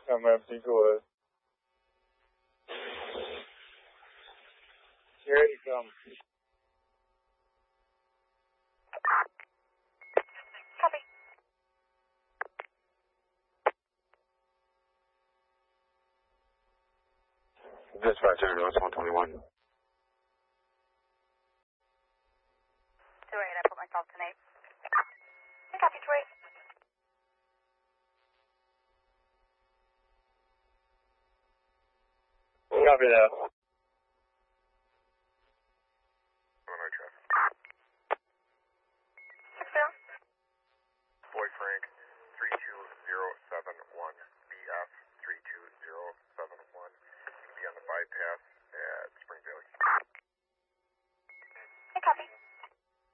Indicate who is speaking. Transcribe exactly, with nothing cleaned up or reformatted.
Speaker 1: Cámara cinco. Here you come.
Speaker 2: Copy.
Speaker 3: Dispatch, Air one twenty-one.
Speaker 2: two eight, I put myself to eight. Copy, Troy.
Speaker 1: Copy that.